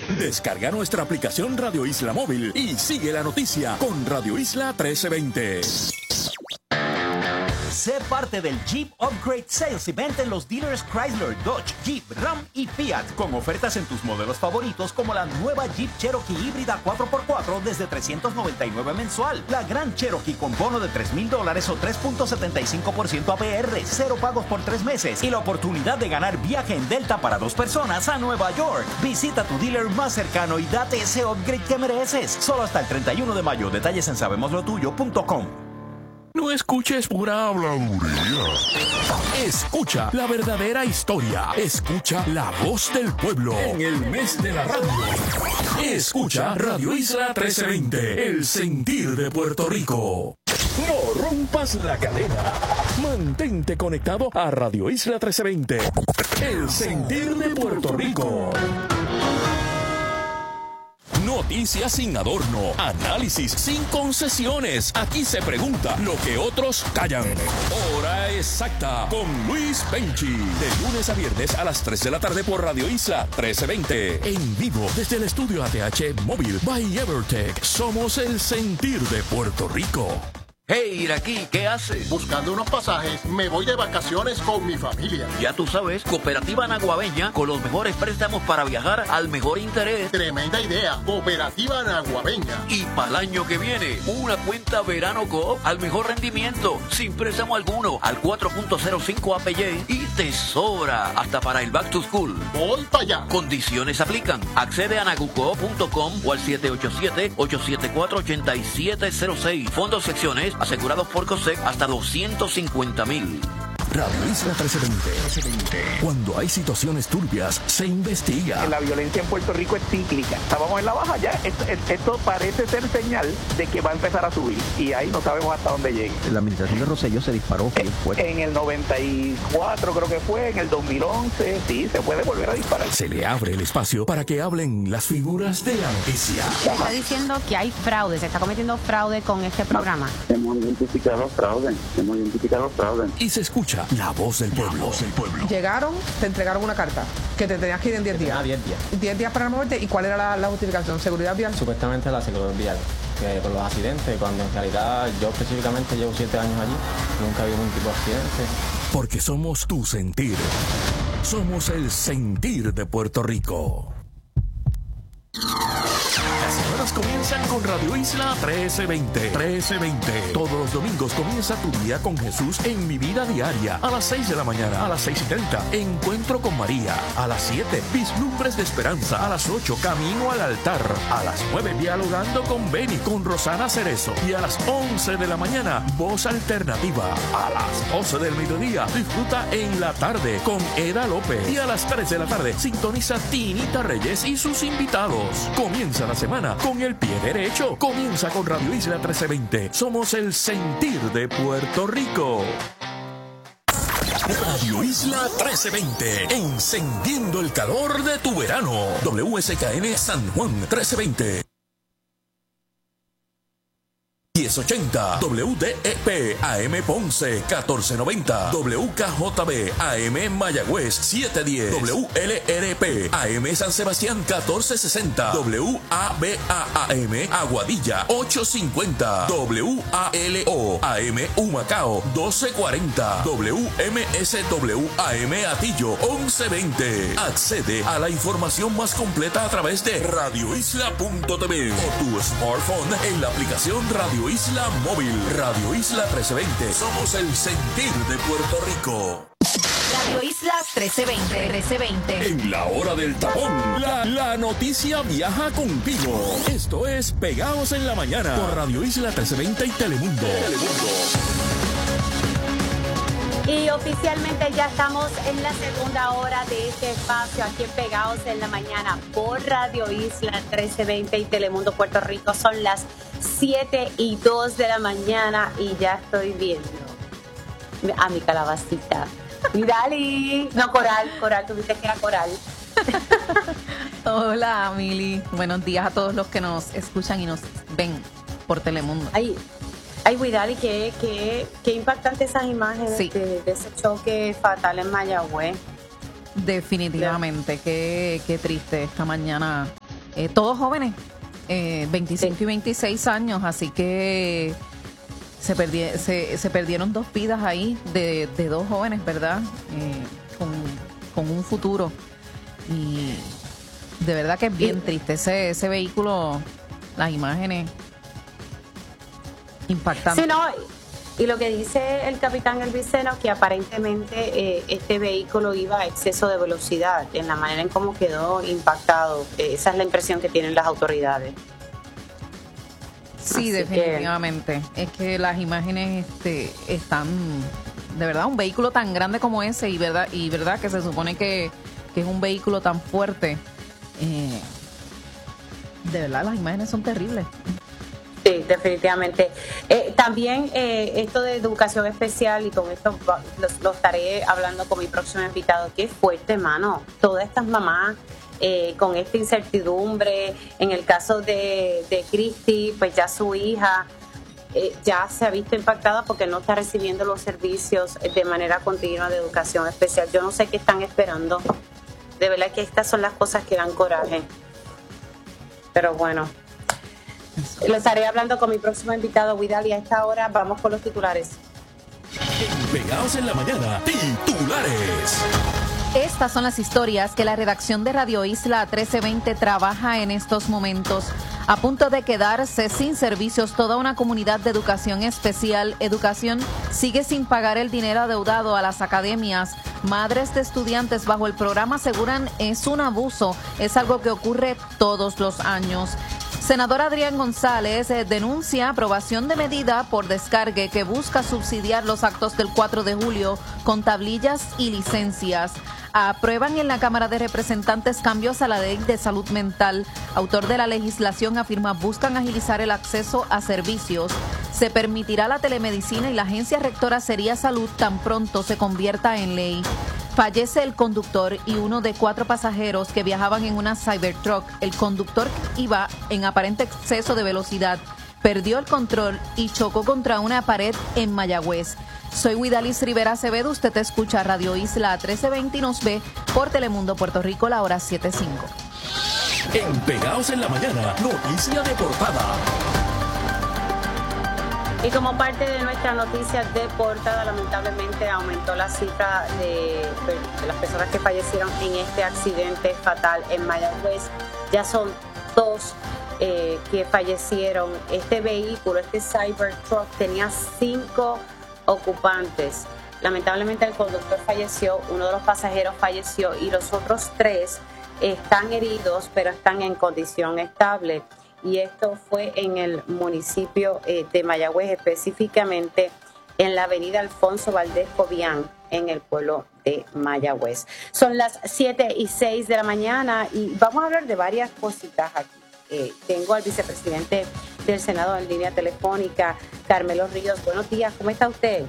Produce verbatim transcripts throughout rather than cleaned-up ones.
Descarga nuestra aplicación Radio Isla Móvil y sigue la noticia con Radio Isla trece veinte. Sé parte del Jeep Upgrade Sales Event en los dealers Chrysler, Dodge, Jeep, Ram y Fiat, con ofertas en tus modelos favoritos como la nueva Jeep Cherokee híbrida cuatro por cuatro desde trescientos noventa y nueve mensual, la Grand Cherokee con bono de tres mil dólares o tres punto setenta y cinco por ciento A P R, cero pagos por tres meses y la oportunidad de ganar viaje en Delta para dos personas a Nueva York. Visita tu dealer más cercano y date ese upgrade que mereces. Solo hasta el treinta y uno de mayo. Detalles en sabemos lo tuyo punto com. No escuches pura habladuría. Escucha la verdadera historia. Escucha la voz del pueblo en el mes de la radio. Escucha Radio Isla trece veinte, el sentir de Puerto Rico. No rompas la cadena. Mantente conectado a Radio Isla trece veinte, el sentir de Puerto Rico. Noticias sin adorno, análisis sin concesiones. Aquí se pregunta lo que otros callan. Hora exacta con Luis Penchi. De lunes a viernes a las tres de la tarde por Radio Isla trece veinte. En vivo desde el estudio A T H Móvil by Evertech. Somos el sentir de Puerto Rico. Hey, Iraquí, ¿qué haces? Buscando unos pasajes, me voy de vacaciones con mi familia. Ya tú sabes, Cooperativa Naguabeña, con los mejores préstamos para viajar al mejor interés. Tremenda idea, Cooperativa Naguabeña. Y para el año que viene, una cuenta Verano Coop al mejor rendimiento, sin préstamo alguno, al cuatro punto cero cinco A P Y y te sobra hasta para el Back to School. Voy para allá. Condiciones aplican. Accede a nagucoop punto com o al siete ocho siete, ocho siete cuatro, ocho siete cero seis. Fondos secciones asegurados por COSEC hasta doscientos cincuenta mil. Radio Isla trece veinte. Cuando hay situaciones turbias, se investiga. La violencia en Puerto Rico es cíclica. Estábamos en la baja ya. Esto, esto parece ser señal de que va a empezar a subir. Y ahí no sabemos hasta dónde llegue. La administración de Rosselló se disparó. En, fuerte. en el noventa y cuatro creo que fue, en el dos mil once, sí, se puede volver a disparar. Se le abre el espacio para que hablen las figuras de la noticia. Se está diciendo que hay fraude, se está cometiendo fraude con este programa. Hemos identificado fraude, hemos identificado fraude. Y se escucha la voz del pueblo. Voz del pueblo. Llegaron, te entregaron una carta que te tenías que ir en diez días. diez días. diez días para moverte. ¿Y cuál era la, la justificación? ¿Seguridad vial? Supuestamente la seguridad vial. Que por los accidentes, cuando en realidad yo específicamente llevo siete años allí, nunca vi ningún tipo de accidente. Porque somos tu sentir. Somos el sentir de Puerto Rico. Las semanas comienzan con Radio Isla trece veinte. trece veinte. Todos los domingos comienza tu día con Jesús en Mi Vida Diaria. A las seis de la mañana, a las seis y treinta. Encuentro con María. A las siete, Vislumbres de Esperanza. A las ocho, Camino al Altar. A las nueve, Dialogando con Beni, con Rosana Cerezo. Y a las once de la mañana, Voz Alternativa. A las doce del mediodía, disfruta En la Tarde con Eda López. Y a las tres de la tarde, sintoniza Tinita Reyes y sus invitados. Comienza la semana con el pie derecho. Comienza con Radio Isla trece veinte. Somos el sentir de Puerto Rico. Radio Isla trece veinte. Encendiendo el calor de tu verano. W S K N San Juan trece veinte. diez ochenta, W D E P A M Ponce catorce noventa, W K J B A M Mayagüez setecientos diez, W L R P A M San Sebastián catorce sesenta, W A B A A M Aguadilla ochocientos cincuenta, W A L O A M Humacao doce cuarenta, W M S W A M Atillo once veinte. Accede a la información más completa a través de radio isla punto t v o tu smartphone en la aplicación Radio Isla Móvil. Radio Isla trece veinte. Somos el sentir de Puerto Rico. Radio Isla trece veinte. trece veinte. En la hora del tapón, la, la noticia viaja contigo. Esto es Pegados en la Mañana por Radio Isla trece veinte y Telemundo. Telemundo. Y oficialmente ya estamos en la segunda hora de este espacio aquí en Pegados en la Mañana por Radio Isla trece veinte y Telemundo Puerto Rico. Son las siete y dos de la mañana y ya estoy viendo a mi calabacita. Dali, no, Coral, Coral, tú viste que era Coral. Hola, Mili. Buenos días a todos los que nos escuchan y nos ven por Telemundo. Ay, ay, Widali, qué, qué, qué impactante esas imágenes sí. de, de ese choque fatal en Mayagüez. Definitivamente, qué, qué triste esta mañana eh, todos jóvenes, eh, veinticinco sí. y veintiséis años, así que se, perdi- se, se perdieron dos vidas ahí de, de dos jóvenes, ¿verdad? Eh, con, con un futuro. Y de verdad que es bien y, triste ese, ese vehículo, las imágenes impactantes. Sí, no, y lo que dice el capitán Elviceno, que aparentemente eh, este vehículo iba a exceso de velocidad, en la manera en cómo quedó impactado. Eh, esa es la impresión que tienen las autoridades. Sí, Así definitivamente. Que... Es que las imágenes este, están, de verdad, un vehículo tan grande como ese y verdad, y verdad que se supone que, que es un vehículo tan fuerte. Eh, de verdad, las imágenes son terribles. Sí, definitivamente. Eh, también eh, esto de educación especial, y con esto lo, lo estaré hablando con mi próximo invitado, que es fuerte, mano. Todas estas mamás eh, con esta incertidumbre, en el caso de, de Cristi, pues ya su hija eh, ya se ha visto impactada porque no está recibiendo los servicios de manera continua de educación especial. Yo no sé qué están esperando. De verdad que estas son las cosas que dan coraje. Pero bueno. Lo estaré hablando con mi próximo invitado, Widal, y a esta hora vamos con los titulares. Pegados en la mañana, titulares. Estas son las historias que la redacción de Radio Isla trece veinte trabaja en estos momentos. A punto de quedarse sin servicios toda una comunidad de educación especial. Educación sigue sin pagar el dinero adeudado a las academias. Madres de estudiantes bajo el programa aseguran es un abuso. Es algo que ocurre todos los años. Senador Adrián González eh, denuncia aprobación de medida por descargue que busca subsidiar los actos del cuatro de julio con tablillas y licencias. Aprueban en la Cámara de Representantes cambios a la ley de salud mental. Autor de la legislación afirma buscan agilizar el acceso a servicios. Se permitirá la telemedicina y la agencia rectora Sería Salud tan pronto se convierta en ley. Fallece el conductor y uno de cuatro pasajeros que viajaban en una Cybertruck. El conductor iba en aparente exceso de velocidad, perdió el control y chocó contra una pared en Mayagüez. Soy Widalis Rivera Acevedo, usted te escucha Radio Isla trece veinte y nos ve por Telemundo Puerto Rico la hora siete cinco. En Pegados en la Mañana, noticia de portada. Y como parte de nuestra noticia de portada, lamentablemente aumentó la cifra de, de las personas que fallecieron en este accidente fatal en Mayagüez. Ya son dos eh, que fallecieron. Este vehículo, este Cybertruck, tenía cinco ocupantes. Lamentablemente el conductor falleció, uno de los pasajeros falleció y los otros tres están heridos, pero están en condición estable. Y esto fue en el municipio eh, de Mayagüez, específicamente en la avenida Alfonso Valdés Cobian, en el pueblo de Mayagüez. Son las siete y seis de la mañana y vamos a hablar de varias cositas aquí. Eh, tengo al vicepresidente del Senado en línea telefónica, Carmelo Ríos. Buenos días, ¿cómo está usted?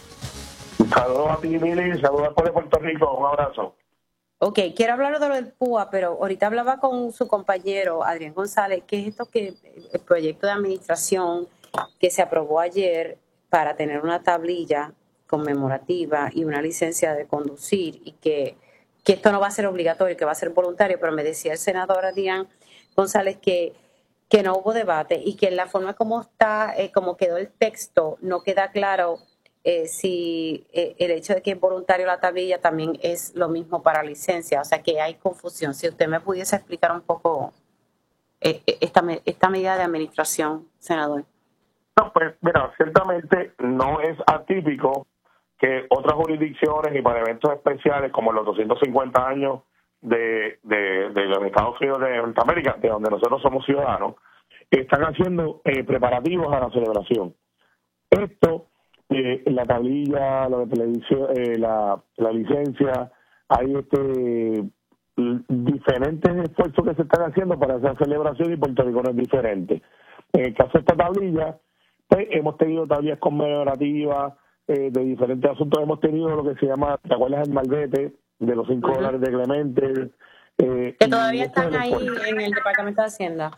Saludos a ti, Mili, saludos por Puerto Rico, un abrazo. Ok, quiero hablar de lo del P U A, pero ahorita hablaba con su compañero Adrián González, que es esto que el proyecto de administración que se aprobó ayer para tener una tablilla conmemorativa y una licencia de conducir, y que, que esto no va a ser obligatorio, que va a ser voluntario, pero me decía el senador Adrián González que, que no hubo debate y que en la forma como está, eh, como quedó el texto, no queda claro Eh, si eh, el hecho de que es voluntario la tablilla también es lo mismo para licencia, o sea que hay confusión. Si usted me pudiese explicar un poco eh, esta, esta medida de administración, senador. No, pues mira, ciertamente no es atípico que otras jurisdicciones y para eventos especiales como los doscientos cincuenta años de, de, de los Estados Unidos de Norteamérica, de donde nosotros somos ciudadanos, están haciendo eh, preparativos a la celebración. Esto Eh, la tablilla, la, televisión, eh, la, la licencia, hay este diferentes esfuerzos que se están haciendo para esa celebración y Puerto Rico no es diferente. En el caso de esta tablilla, pues hemos tenido tablillas conmemorativas eh, de diferentes asuntos. Hemos tenido lo que se llama, ¿te acuerdas del malvete? De los cinco uh-huh. dólares de Clemente. Eh, que todavía están ahí en el Departamento de Hacienda.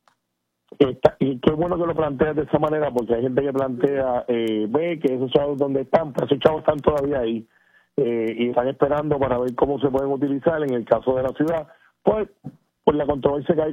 Está, y qué bueno que lo planteas de esa manera, porque hay gente que plantea, eh, ve que esos chavos donde están, pero esos chavos están todavía ahí eh, y están esperando para ver cómo se pueden utilizar en el caso de la ciudad, pues por la controversia que hay